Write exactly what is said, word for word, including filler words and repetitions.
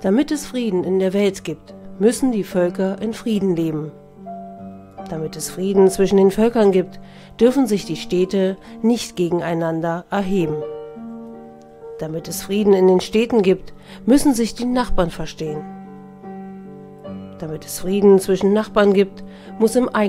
Damit es Frieden in der Welt gibt, müssen die Völker in Frieden leben. Damit es Frieden zwischen den Völkern gibt, dürfen sich die Städte nicht gegeneinander erheben. Damit es Frieden in den Städten gibt, müssen sich die Nachbarn verstehen. Damit es Frieden zwischen Nachbarn gibt, muss im eigenen